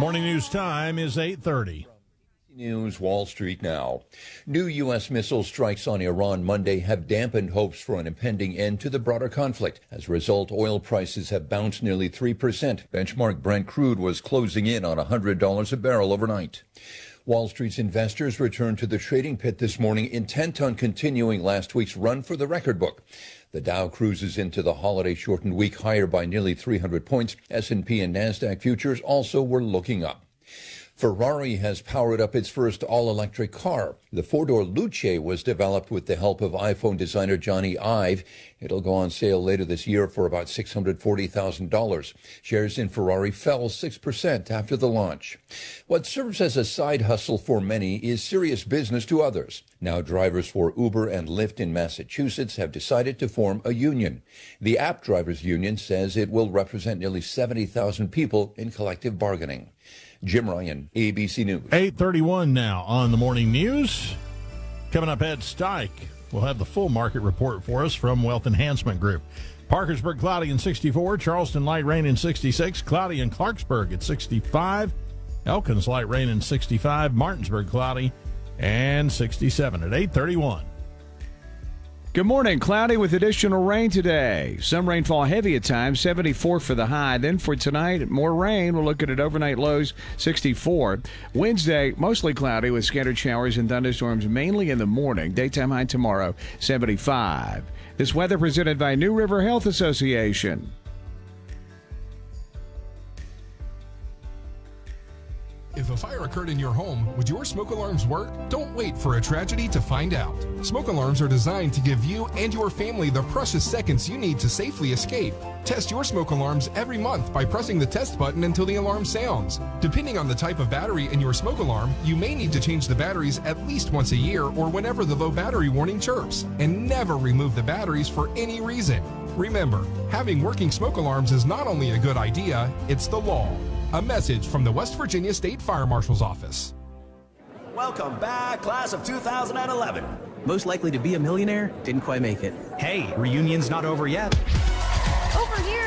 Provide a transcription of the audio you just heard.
Morning news time is 8:30. News, Wall Street now. New U.S. missile strikes on Iran Monday have dampened hopes for an impending end to the broader conflict. As a result, oil prices have bounced nearly 3%. Benchmark Brent crude was closing in on $100 a barrel overnight. Wall Street's investors returned to the trading pit this morning, intent on continuing last week's run for the record book. The Dow cruises into the holiday-shortened week higher by nearly 300 points. S&P and NASDAQ futures also were looking up. Ferrari has powered up its first all-electric car. The four-door Luce was developed with the help of iPhone designer Johnny Ive. It'll go on sale later this year for about $640,000. Shares in Ferrari fell 6% after the launch. What serves as a side hustle for many is serious business to others. Now drivers for Uber and Lyft in Massachusetts have decided to form a union. The App Drivers Union says it will represent nearly 70,000 people in collective bargaining. Jim Ryan, ABC News. 8:31 now on the morning news. Coming up, Ed Steik will have the full market report for us from Wealth Enhancement Group. Parkersburg cloudy in 64, Charleston light rain in 66, cloudy in Clarksburg at 65, Elkins light rain in 65, Martinsburg cloudy and 67 at 8:31. Good morning. Cloudy with additional rain today. Some rainfall heavy at times, 74 for the high. Then for tonight, more rain. We're looking at overnight lows, 64. Wednesday, mostly cloudy with scattered showers and thunderstorms mainly in the morning. Daytime high tomorrow, 75. This weather presented by New River Health Association. If a fire occurred in your home, would your smoke alarms work? Don't wait for a tragedy to find out. Smoke alarms are designed to give you and your family the precious seconds you need to safely escape. Test your smoke alarms every month by pressing the test button until the alarm sounds. Depending on the type of battery in your smoke alarm, you may need to change the batteries at least once a year or whenever the low battery warning chirps. And never remove the batteries for any reason. Remember, having working smoke alarms is not only a good idea, it's the law. A message from the West Virginia State Fire Marshal's Office. Welcome back, class of 2011. Most likely to be a millionaire, didn't quite make it. Hey, reunion's not over yet. Over here.